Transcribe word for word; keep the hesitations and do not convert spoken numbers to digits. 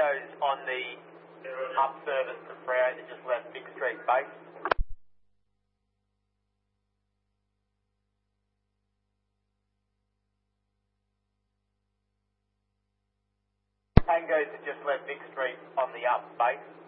Tango's on the up service to Freo that just left Vic Street base. Tango's that just left Vic Street on the up base.